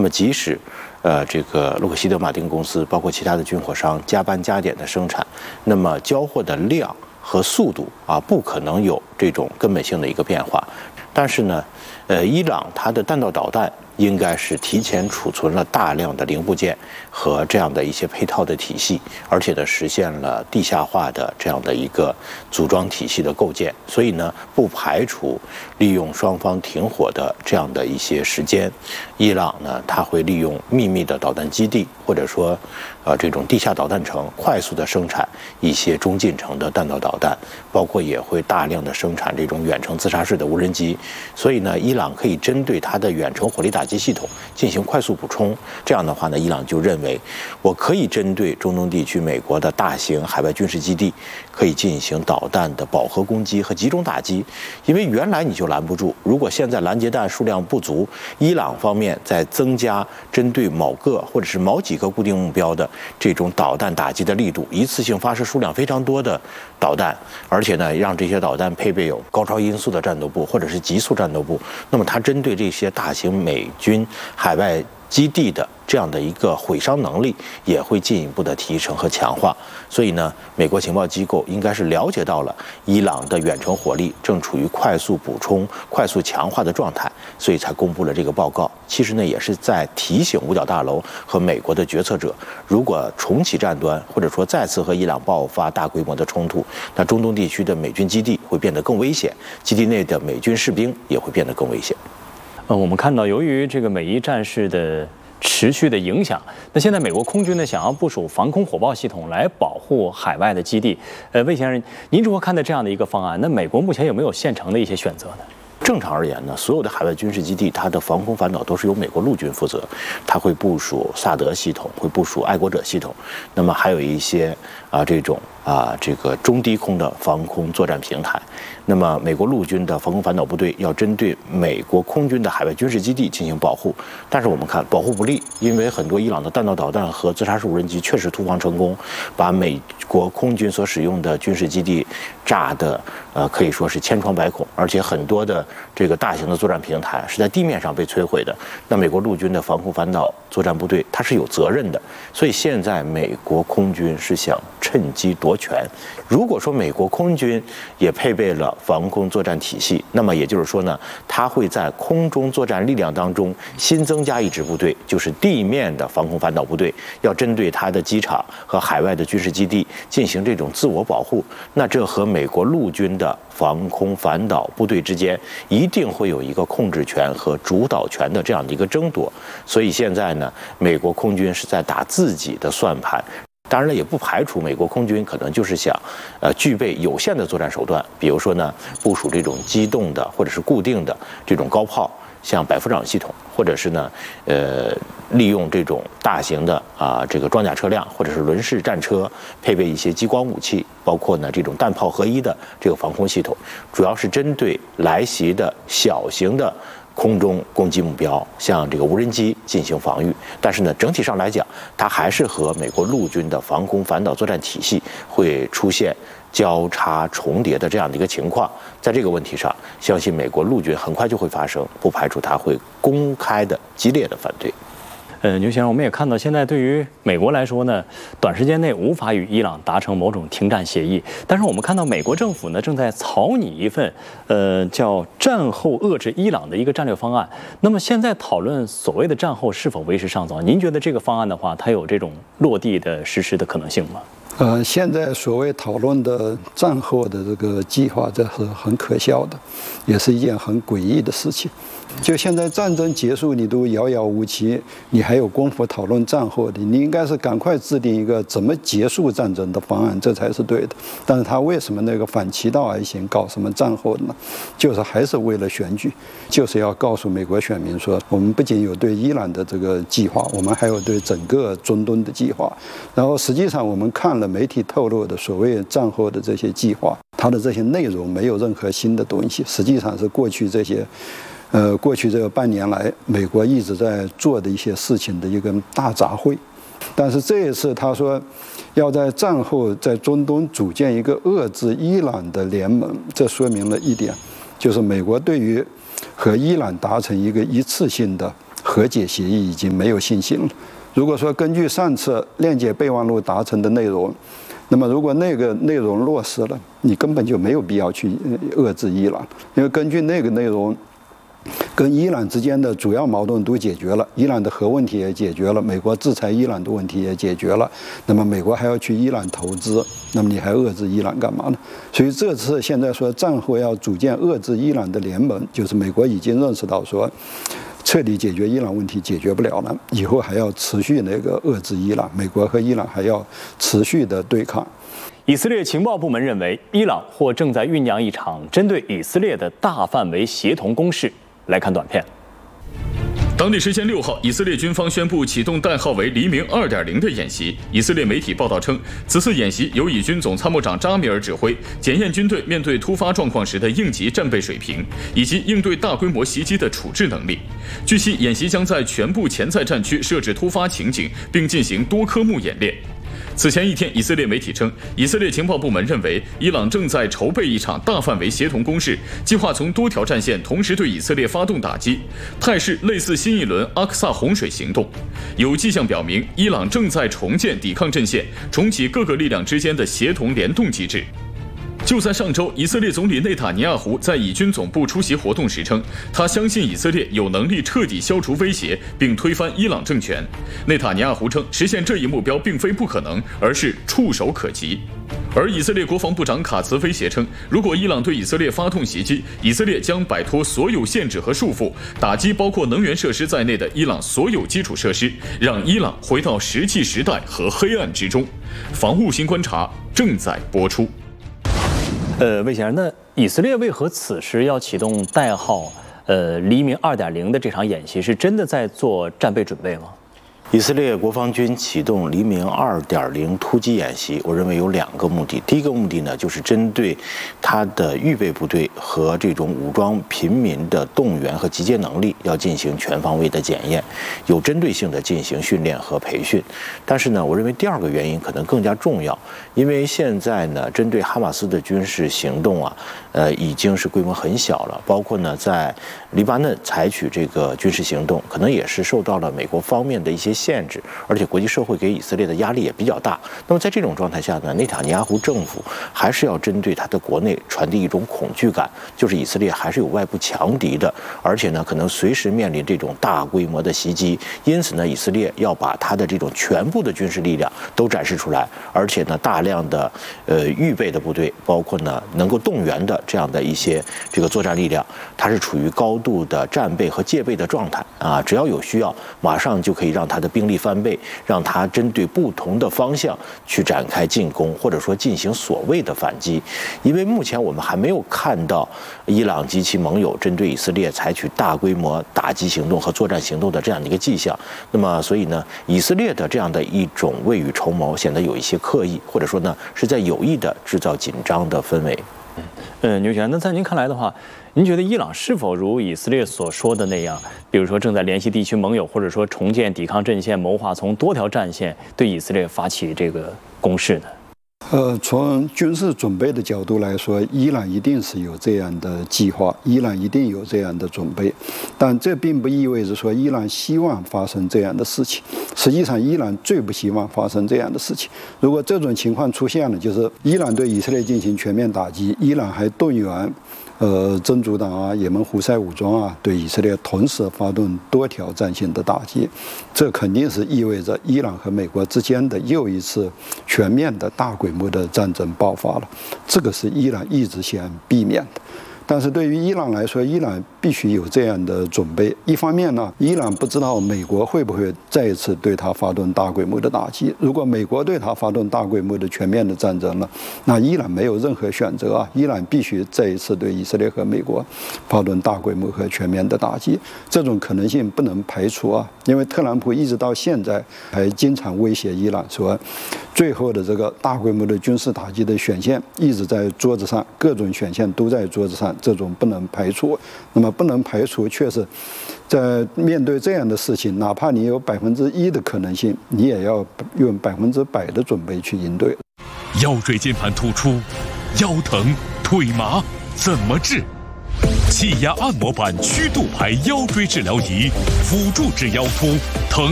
么即使这个洛克希德马丁公司包括其他的军火商加班加点的生产，那么交货的量和速度不可能有这种根本性的一个变化。但是呢，伊朗它的弹道导弹应该是提前储存了大量的零部件和这样的一些配套的体系，而且呢实现了地下化的这样的一个组装体系的构建，所以呢不排除利用双方停火的这样的一些时间，伊朗呢它会利用秘密的导弹基地或者说这种地下导弹城快速的生产一些中近程的弹道导弹，包括也会大量的生产这种远程自杀式的无人机，所以呢伊朗可以针对它的远程火力打击系统进行快速补充。这样的话呢，伊朗就认为我可以针对中东地区美国的大型海外军事基地可以进行导弹的饱和攻击和集中打击，因为原来你就拦不住，如果现在拦截弹数量不足，伊朗方面在增加针对某个或者是某几个固定目标的这种导弹打击的力度，一次性发射数量非常多的导弹，而且呢让这些导弹配备有高超音速的战斗部或者是极速战斗部，那么它针对这些大型美军海外基地的这样的一个毁伤能力也会进一步的提升和强化。所以呢，美国情报机构应该是了解到了伊朗的远程火力正处于快速补充、快速强化的状态，所以才公布了这个报告。其实呢，也是在提醒五角大楼和美国的决策者，如果重启战端，或者说再次和伊朗爆发大规模的冲突，那中东地区的美军基地会变得更危险，基地内的美军士兵也会变得更危险。 我们看到，由于这个美伊战事的持续的影响，那现在美国空军呢想要部署防空火炮系统来保护海外的基地。魏先生，您如何看待这样的一个方案？那美国目前有没有现成的一些选择呢？ 正常而言呢，所有的海外军事基地，它的防空反导都是由美国陆军负责，它会部署萨德系统，会部署爱国者系统，那么还有一些这个中低空的防空作战平台。那么美国陆军的防空反导部队要针对美国空军的海外军事基地进行保护，但是我们看保护不力，因为很多伊朗的弹道导弹和自杀式无人机确实突防成功，把美国空军所使用的军事基地炸的可以说是千疮百孔，而且很多的这个大型的作战平台是在地面上被摧毁的。那美国陆军的防空反导作战部队它是有责任的，所以现在美国空军是想趁机夺权。如果说美国空军也配备了防空作战体系，那么也就是说呢，它会在空中作战力量当中新增加一支部队，就是地面的防空反导部队，要针对它的机场和海外的军事基地进行这种自我保护。那这和美国陆军的防空反导部队之间一定会有一个控制权和主导权的这样的一个争夺。所以现在呢，美国空军是在打自己的算盘。当然了，也不排除美国空军可能就是想，具备有限的作战手段，比如说呢，部署这种机动的或者是固定的这种高炮，像百夫长系统，或者是呢，利用这种大型的这个装甲车辆或者是轮式战车，配备一些激光武器，包括呢这种弹炮合一的这个防空系统，主要是针对来袭的小型的空中攻击目标，像这个无人机进行防御。但是呢，整体上来讲，它还是和美国陆军的防空反导作战体系会出现交叉重叠的这样的一个情况。在这个问题上，相信美国陆军很快就会发生，不排除他会公开的激烈的反对。 牛先生，我们也看到，现在对于美国来说呢，短时间内无法与伊朗达成某种停战协议。但是我们看到，美国政府呢正在草拟一份叫战后遏制伊朗的一个战略方案。那么现在讨论所谓的战后是否为时尚早？您觉得这个方案的话，它有这种落地的实施的可能性吗？ 现在所谓讨论的战后的这个计划，这是很可笑的，也是一件很诡异的事情。就现在战争结束，你都遥遥无期，你还有功夫讨论战后的？你应该是赶快制定一个怎么结束战争的方案，这才是对的。但是他为什么那个反其道而行，搞什么战后的呢？就是还是为了选举，就是要告诉美国选民说，我们不仅有对伊朗的这个计划，我们还有对整个中东的计划。然后实际上我们看了媒体透露的所谓战后的这些计划，它的这些内容没有任何新的东西，实际上是过去这个半年来，美国一直在做的一些事情的一个大杂烩。但是这一次他说要在战后在中东组建一个遏制伊朗的联盟，这说明了一点，就是美国对于和伊朗达成一个一次性的和解协议已经没有信心了。如果说根据上次链接备忘录达成的内容，那么如果那个内容落实了，你根本就没有必要去遏制伊朗，因为根据那个内容，跟伊朗之间的主要矛盾都解决了，伊朗的核问题也解决了，美国制裁伊朗的问题也解决了，那么美国还要去伊朗投资，那么你还遏制伊朗干嘛呢？所以这次现在说战后要组建遏制伊朗的联盟，就是美国已经认识到说，彻底解决伊朗问题解决不了了，以后还要持续那个遏制伊朗，美国和伊朗还要持续的对抗。 以色列情报部门认为，伊朗或正在酝酿一场针对以色列的大范围协同攻势。来看短片。 当地时间6号，以色列军方宣布启动代号为“黎明 2.0” 的演习。以色列媒体报道称，此次演习由以军总参谋长扎米尔指挥，检验军队面对突发状况时的应急战备水平，以及应对大规模袭击的处置能力。据悉，演习将在全部潜在战区设置突发情景，并进行多科目演练。此前一天，以色列媒体称，以色列情报部门认为，伊朗正在筹备一场大范围协同攻势，计划从多条战线同时对以色列发动打击，态势类似新一轮阿克萨洪水行动。有迹象表明，伊朗正在重建抵抗阵线，重启各个力量之间的协同联动机制。就在上周，以色列总理内塔尼亚胡在以军总部出席活动时称，他相信以色列有能力彻底消除威胁，并推翻伊朗政权。内塔尼亚胡称，实现这一目标并非不可能，而是触手可及。而以色列国防部长卡茨威胁称，如果伊朗对以色列发动袭击，以色列将摆脱所有限制和束缚，打击包括能源设施在内的伊朗所有基础设施，让伊朗回到石器时代和黑暗之中。防务新观察正在播出。 魏先生，那以色列为何此时要启动代号黎明 2.0 的这场演习？是真的在做战备准备吗？ 以色列国防军启动黎明 2.0 突击演习，我认为有2个目的。第一个目的呢，就是针对他的预备部队和这种武装平民的动员和集结能力，要进行全方位的检验，有针对性的进行训练和培训。但是呢，我认为第2个原因可能更加重要，因为现在呢，针对哈马斯的军事行动啊，已经是规模很小了，包括呢在黎巴嫩采取这个军事行动，可能也是受到了美国方面的一些限制，而且国际社会给以色列的压力也比较大。那么在这种状态下呢，内塔尼亚胡政府还是要针对他的国内传递一种恐惧感，就是以色列还是有外部强敌的，而且呢可能随时面临这种大规模的袭击。因此呢，以色列要把他的这种全部的军事力量都展示出来，而且呢大量的预备的部队，包括呢能够动员的这样的一些这个作战力量，它是处于高度的战备和戒备的状态啊，只要有需要，马上就可以让他的兵力翻倍，让他针对不同的方向去展开进攻，或者说进行所谓的反击。因为目前我们还没有看到伊朗及其盟友针对以色列采取大规模打击行动和作战行动的这样的一个迹象。那么所以呢，以色列的这样的一种未雨绸缪显得有一些刻意，或者说呢是在有意的制造紧张的氛围。 牛泉，那在您看来的话，您觉得伊朗是否如以色列所说的那样，比如说正在联系地区盟友，或者说重建抵抗阵线，谋划从多条战线对以色列发起这个攻势呢？ 从军事准备的角度来说，伊朗一定是有这样的计划，伊朗一定有这样的准备，但这并不意味着说伊朗希望发生这样的事情。实际上，伊朗最不希望发生这样的事情。如果这种情况出现了，就是伊朗对以色列进行全面打击，伊朗还动员真主党啊、也门胡塞武装啊，对以色列同时发动多条战线的打击，这肯定是意味着伊朗和美国之间的又一次全面的大规模的战争爆发了，这个是伊朗一直想避免的。但是对于伊朗来说，伊朗必须有这样的准备。一方面呢，伊朗不知道美国会不会再一次对他发动大规模的打击。如果美国对他发动大规模的全面的战争了，那伊朗没有任何选择啊！伊朗必须再一次对以色列和美国发动大规模和全面的打击。这种可能性不能排除啊！因为特朗普一直到现在还经常威胁伊朗说，最后的这个大规模的军事打击的选项一直在桌子上，各种选项都在桌子上。这种不能排除，那么不能排除，确实，在面对这样的事情，哪怕你有1%的可能性，你也要用100%的准备去应对。 腰椎间盘突出、腰疼、腿麻怎么治？ 气压按摩板曲度排腰椎治疗仪，辅助治腰突、疼